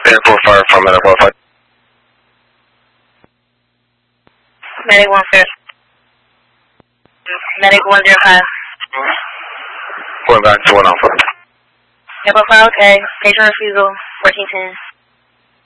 1045 from Medic 15. Medic 10. Medic 105. Going back to 1 Alpha. Air profile, okay. Patient refusal, 1410.